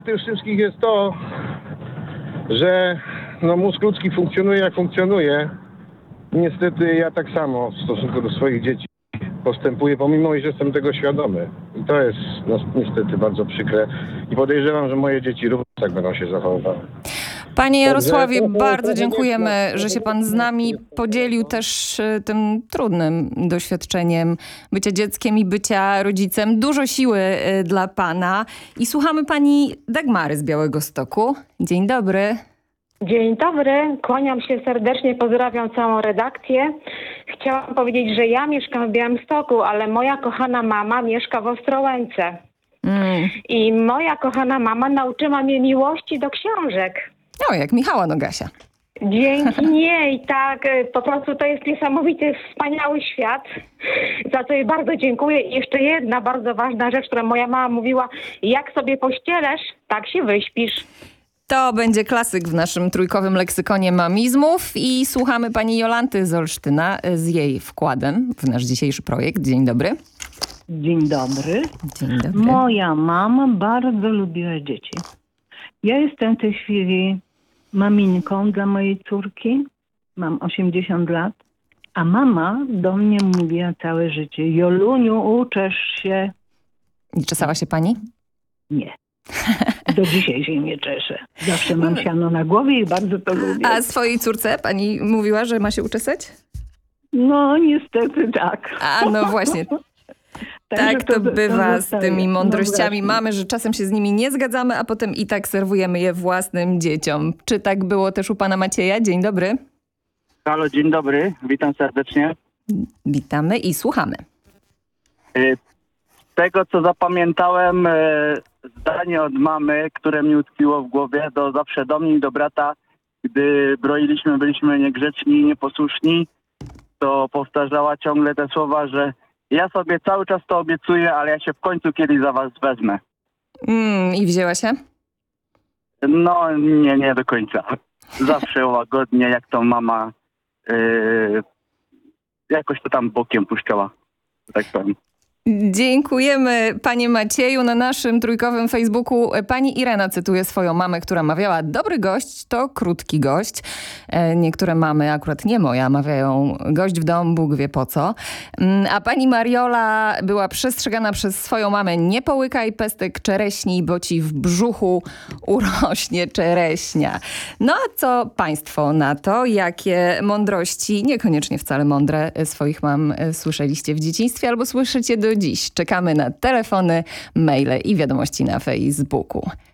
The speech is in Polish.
Tych wszystkich jest to, że mózg ludzki funkcjonuje jak funkcjonuje. Niestety ja tak samo w stosunku do swoich dzieci postępuję, pomimo że jestem tego świadomy. I to jest niestety bardzo przykre. I podejrzewam, że moje dzieci również tak będą się zachowywały. Panie Jarosławie, bardzo dziękujemy, że się pan z nami podzielił też tym trudnym doświadczeniem bycia dzieckiem i bycia rodzicem. Dużo siły dla pana. I słuchamy pani Dagmary z Białegostoku. Dzień dobry. Dzień dobry, kłaniam się serdecznie, pozdrawiam całą redakcję. Chciałam powiedzieć, że ja mieszkam w Białymstoku, ale moja kochana mama mieszka w Ostrołęce. I moja kochana mama nauczyła mnie miłości do książek. O, jak Michała Nogasia. Dzięki niej, tak, po prostu to jest niesamowity, wspaniały świat, za co jej bardzo dziękuję. I jeszcze jedna bardzo ważna rzecz, którą moja mama mówiła, jak sobie pościelesz, tak się wyśpisz. To będzie klasyk w naszym trójkowym leksykonie mamizmów i słuchamy pani Jolanty z Olsztyna z jej wkładem w nasz dzisiejszy projekt. Dzień dobry. Dzień dobry. Dzień dobry. Moja mama bardzo lubiła dzieci. Ja jestem w tej chwili maminką dla mojej córki. Mam 80 lat. A mama do mnie mówiła całe życie: Joluniu, uczesz się. I czesała się pani? Nie. Do dzisiaj się nie czeszę. Zawsze mam siano na głowie i bardzo to lubię. A swojej córce pani mówiła, że ma się uczesać? No niestety tak. A no właśnie. Tak to bywa z tymi mądrościami mamy, że czasem się z nimi nie zgadzamy, a potem i tak serwujemy je własnym dzieciom. Czy tak było też u pana Macieja? Dzień dobry. Halo, dzień dobry. Witam serdecznie. Witamy i słuchamy. Z tego, co zapamiętałem, zdanie od mamy, które mi utkwiło w głowie, to zawsze do mnie i do brata, gdy broiliśmy, byliśmy niegrzeczni, nieposłuszni, to powtarzała ciągle te słowa, że ja sobie cały czas to obiecuję, ale ja się w końcu kiedyś za was wezmę. I wzięła się? No nie do końca. Zawsze łagodnie, jak to mama jakoś to tam bokiem puszczała, tak powiem. Dziękujemy panie Macieju. Na naszym trójkowym Facebooku pani Irena cytuje swoją mamę, która mawiała: dobry gość to krótki gość. Niektóre mamy, akurat nie moja, mawiają: gość w dom, Bóg wie po co. A pani Mariola była przestrzegana przez swoją mamę: nie połykaj pestek czereśni, bo ci w brzuchu urośnie czereśnia. No a co państwo na to? Jakie mądrości, niekoniecznie wcale mądre, swoich mam słyszeliście w dzieciństwie albo słyszycie do dziś? Czekamy na telefony, maile i wiadomości na Facebooku.